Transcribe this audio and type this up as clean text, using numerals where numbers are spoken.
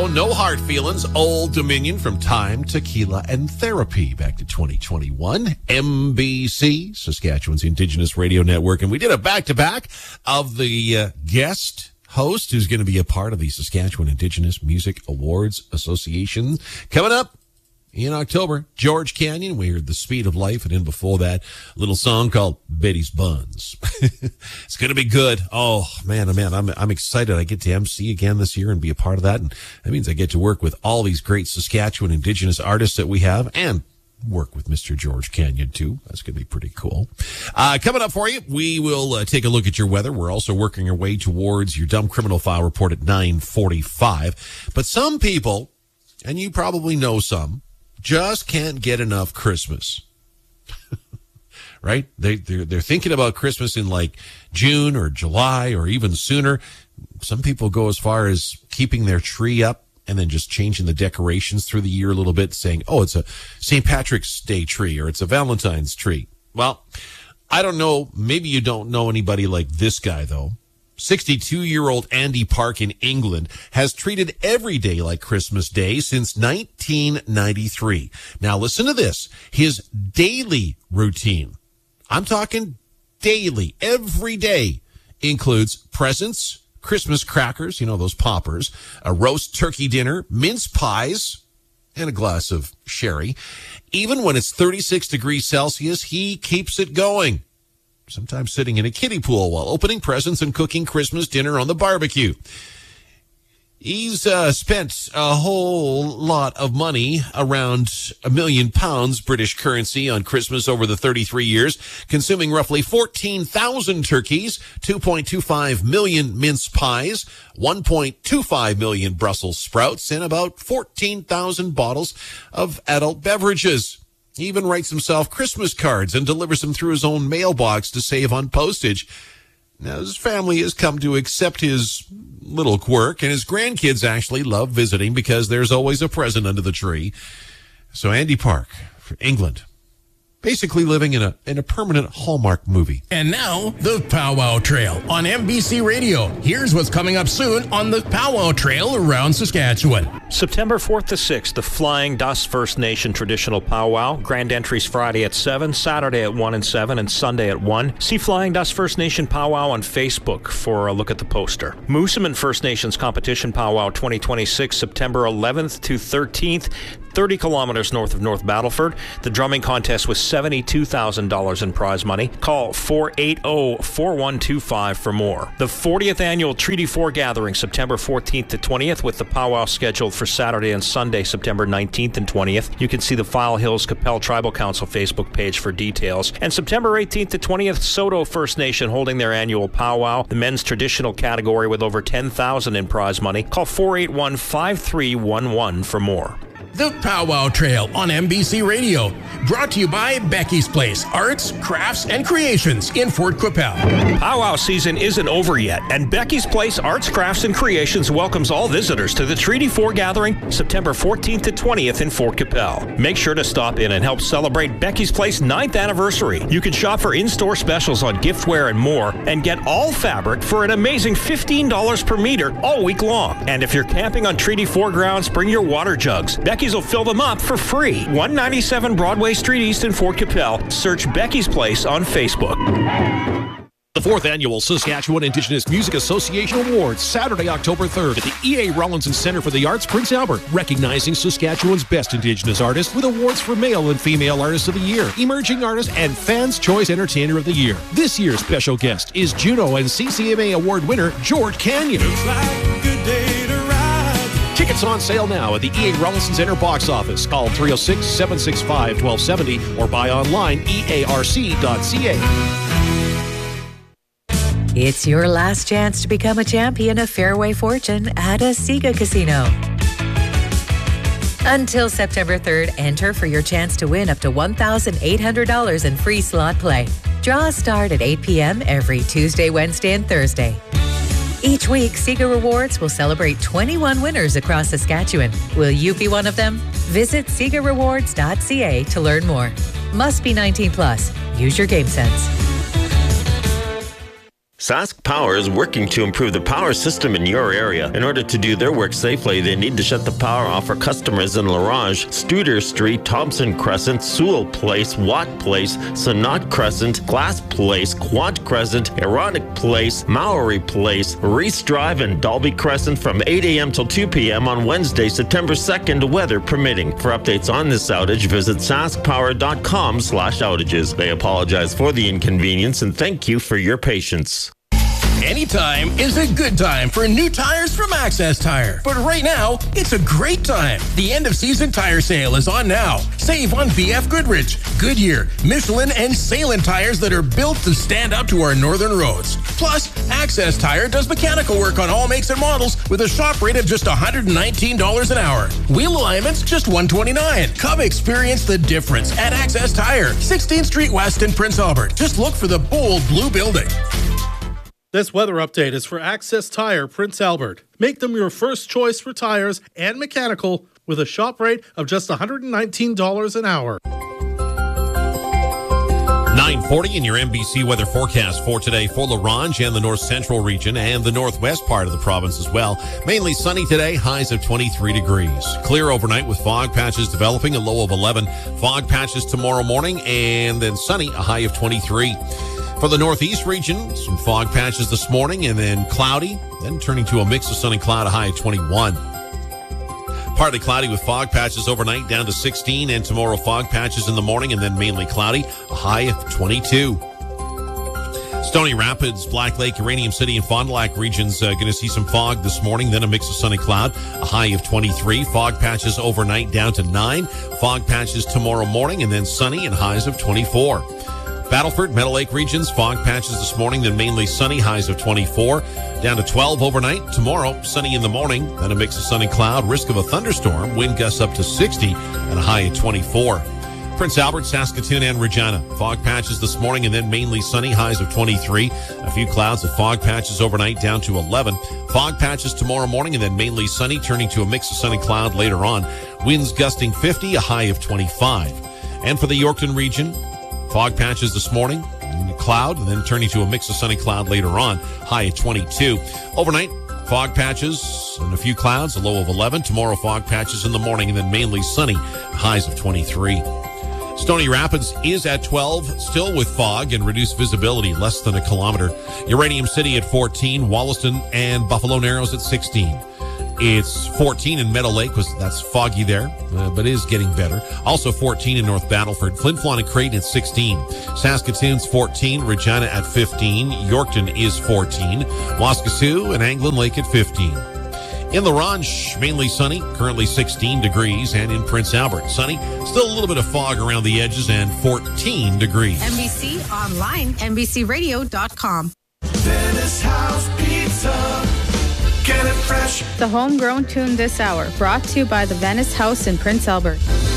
Oh, No Hard Feelings, Old Dominion from Time, Tequila, and Therapy. Back to 2021, MBC, Saskatchewan's Indigenous Radio Network. And we did a back-to-back of the guest host who's going to be a part of the Saskatchewan Indigenous Music Awards Association. Coming up in October, George Canyon. We heard The Speed of Life, and then before that, a little song called Betty's Buns. It's going to be good. Oh, man, I'm excited. I get to MC again this year and be a part of that, and that means I get to work with all these great Saskatchewan Indigenous artists that we have, and work with Mr. George Canyon, too. That's going to be pretty cool. Coming up for you, we will take a look at your weather. We're also working our way towards your dumb criminal file report at 9:45. But some people, and you probably know some, just can't get enough Christmas. Right? They're thinking about Christmas in like June or July or even sooner. Some people go as far as keeping their tree up and then just changing the decorations through the year a little bit, saying, oh, it's a St. Patrick's Day tree or it's a Valentine's tree. Well, I don't know. Maybe you don't know anybody like this guy, though. 62-year-old Andy Park in England has treated every day like Christmas Day since 1993. Now, listen to this. His daily routine, I'm talking daily, every day, includes presents, Christmas crackers, you know, those poppers, a roast turkey dinner, mince pies, and a glass of sherry. Even when it's 36 degrees Celsius, he keeps it going. Sometimes sitting in a kiddie pool while opening presents and cooking Christmas dinner on the barbecue. He's spent a whole lot of money, around £1 million British currency on Christmas over the 33 years, consuming roughly 14,000 turkeys, 2.25 million mince pies, 1.25 million Brussels sprouts, and about 14,000 bottles of adult beverages. He even writes himself Christmas cards and delivers them through his own mailbox to save on postage. Now, his family has come to accept his little quirk, and his grandkids actually love visiting because there's always a present under the tree. So Andy Park, from England, basically living in a permanent Hallmark movie. And now, the Powwow Trail on MBC Radio. Here's what's coming up soon on the Powwow Trail around Saskatchewan. September 4th to 6th, the Flying Dust First Nation Traditional Powwow. Grand entries Friday at 7, Saturday at 1 and 7, and Sunday at 1. See Flying Dust First Nation Powwow on Facebook for a look at the poster. Moosomin First Nations Competition Powwow 2026, September 11th to 13th. 30 kilometers north of North Battleford. The drumming contest was $72,000 in prize money. Call 480-4125 for more. The 40th annual Treaty 4 Gathering, September 14th to 20th, with the powwow scheduled for Saturday and Sunday, September 19th and 20th. You can see the File Hills Capel Tribal Council Facebook page for details. And September 18th to 20th, Soto First Nation holding their annual powwow, the men's traditional category with over $10,000 in prize money. Call 481-5311 for more. The Powwow Trail on MBC Radio. Brought to you by Becky's Place, Arts, Crafts, and Creations in Fort Qu'Appelle. Powwow season isn't over yet, and Becky's Place, Arts, Crafts, and Creations welcomes all visitors to the Treaty 4 Gathering, September 14th to 20th in Fort Qu'Appelle. Make sure to stop in and help celebrate Becky's Place 9th anniversary. You can shop for in-store specials on giftware and more, and get all fabric for an amazing $15 per meter all week long. And if you're camping on Treaty 4 grounds, bring your water jugs. Becky's will fill them up for free. 197 Broadway Street East in Fort Qu'Appelle. Search Becky's Place on Facebook. The 4th Annual Saskatchewan Indigenous Music Association Awards, Saturday, October 3rd at the E.A. Rawlinson Centre for the Arts, Prince Albert, recognizing Saskatchewan's best Indigenous artists with awards for Male and Female Artists of the Year, Emerging Artist, and Fans' Choice Entertainer of the Year. This year's special guest is Juno and CCMA Award winner George Canyon. Looks like a good day to ride. Tickets on sale now at the E.A. Rawlinson Centre box office. Call 306-765-1270 or buy online earc.ca. It's your last chance to become a champion of Fairway Fortune at a Sega Casino. Until September 3rd, enter for your chance to win up to $1,800 in free slot play. Draws start at 8 p.m. every Tuesday, Wednesday, and Thursday. Each week, Sega Rewards will celebrate 21 winners across Saskatchewan. Will you be one of them? Visit SegaRewards.ca to learn more. Must be 19 plus. Use your game sense. Sask Power is working to improve the power system in your area. In order to do their work safely, they need to shut the power off for customers in Larange, Studer Street, Thompson Crescent, Sewell Place, Watt Place, Sonat Crescent, Glass Place, Quant Crescent, Ironic Place, Maori Place, Reese Drive, and Dalby Crescent from 8 a.m. till 2 p.m. on Wednesday, September 2nd, weather permitting. For updates on this outage, visit saskpower.com/outages. They apologize for the inconvenience and thank you for your patience. Anytime is a good time for new tires from Access Tire. But right now, it's a great time. The end-of-season tire sale is on now. Save on BF Goodrich, Goodyear, Michelin, and Salem tires that are built to stand up to our northern roads. Plus, Access Tire does mechanical work on all makes and models with a shop rate of just $119 an hour. Wheel alignments, just $129. Come experience the difference at Access Tire, 16th Street West in Prince Albert. Just look for the bold blue building. This weather update is for Access Tire, Prince Albert. Make them your first choice for tires and mechanical with a shop rate of just $119 an hour. 9:40 in your MBC weather forecast for today for Larange and the north central region and the northwest part of the province as well. Mainly sunny today, highs of 23 degrees. Clear overnight with fog patches developing, a low of 11. Fog patches tomorrow morning and then sunny, a high of 23. For the northeast region, some fog patches this morning and then cloudy, then turning to a mix of sun and cloud, a high of 21. Partly cloudy with fog patches overnight down to 16, and tomorrow fog patches in the morning and then mainly cloudy, a high of 22. Stony Rapids, Black Lake, Uranium City, and Fond du Lac regions going to see some fog this morning, then a mix of sun and cloud, a high of 23. Fog patches overnight down to 9. Fog patches tomorrow morning and then sunny and highs of 24. Battleford, Meadow Lake regions, fog patches this morning, then mainly sunny, highs of 24. Down to 12 overnight. Tomorrow, sunny in the morning, then a mix of sun and cloud, risk of a thunderstorm, wind gusts up to 60, and a high of 24. Prince Albert, Saskatoon, and Regina. Fog patches this morning and then mainly sunny, highs of 23. A few clouds of fog patches overnight down to 11. Fog patches tomorrow morning and then mainly sunny, turning to a mix of sun and cloud later on. Winds gusting 50, a high of 25. And for the Yorkton region, fog patches this morning, cloud, and then turning to a mix of sun and cloud later on, high at 22. Overnight, fog patches and a few clouds, a low of 11. Tomorrow, fog patches in the morning and then mainly sunny, highs of 23. Stony Rapids is at 12, still with fog and reduced visibility, less than a kilometer. Uranium City at 14, Wollaston and Buffalo Narrows at 16. It's 14 in Meadow Lake, that's foggy there, but is getting better. Also 14 in North Battleford. Flin Flon and Creighton at 16. Saskatoon's 14, Regina at 15. Yorkton is 14. Waskesiu and Anglin Lake at 15. In Larange, mainly sunny, currently 16 degrees, and in Prince Albert, sunny, still a little bit of fog around the edges, and 14 degrees. NBC online, NBCRadio.com. Venice House Pizza. Get it fresh. The homegrown tune this hour, brought to you by the Venice House in Prince Albert.